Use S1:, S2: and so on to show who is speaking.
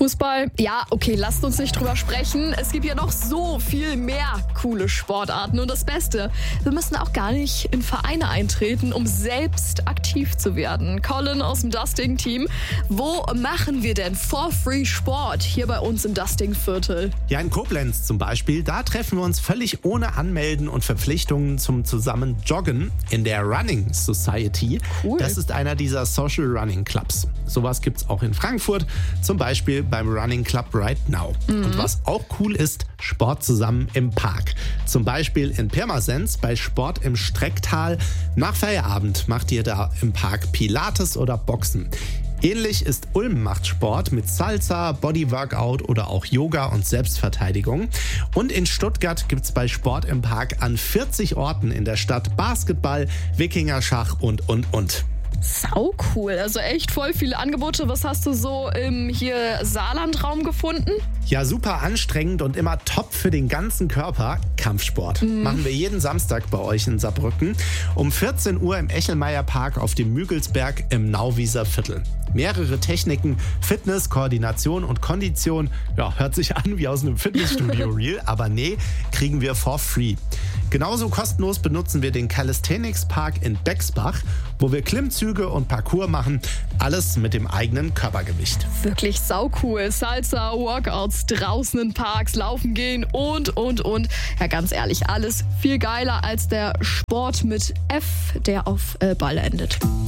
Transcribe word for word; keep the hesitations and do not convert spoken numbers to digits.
S1: Fußball, ja, okay, lasst uns nicht drüber sprechen. Es gibt ja noch so viel mehr coole Sportarten. Und das Beste, wir müssen auch gar nicht in Vereine eintreten, um selbst aktiv zu werden. Colin aus dem Dusting-Team, wo machen wir denn for free Sport hier bei uns im Dusting-Viertel?
S2: Ja, in Koblenz zum Beispiel, da treffen wir uns völlig ohne Anmelden und Verpflichtungen zum zusammen Joggen in der Running Society.
S1: Cool.
S2: Das ist einer dieser Social Running Clubs. Sowas gibt's auch in Frankfurt, zum Beispiel beim Running Club Right Now. Mhm. Und was auch cool ist, Sport zusammen im Park. Zum Beispiel in Pirmasens bei Sport im Strecktal. Nach Feierabend macht ihr da im Park Pilates oder Boxen. Ähnlich ist Ulm macht Sport mit Salsa, Bodyworkout oder auch Yoga und Selbstverteidigung. Und in Stuttgart gibt's bei Sport im Park an vierzig Orten in der Stadt Basketball, Wikingerschach und, und, und.
S1: Sau cool, also echt voll viele Angebote. Was hast du so im hier Saarlandraum gefunden?
S2: Ja, super anstrengend und immer top für den ganzen Körper. Kampfsport. Mhm. Machen wir jeden Samstag bei euch in Saarbrücken. Um vierzehn Uhr im Echelmeier Park auf dem Mügelsberg im Nauwieser Viertel. Mehrere Techniken, Fitness, Koordination und Kondition. Ja, hört sich an wie aus einem Fitnessstudio Real, aber nee, kriegen wir for free. Genauso kostenlos benutzen wir den Calisthenics Park in Bexbach, wo wir Klimmzüge und Parkour machen. Alles mit dem eigenen Körpergewicht.
S1: Wirklich sau cool. Salsa, Workouts, draußen in Parks, laufen gehen und, und, und. Ja, ganz ehrlich, alles viel geiler als der Sport mit F, der auf äh, Ball endet.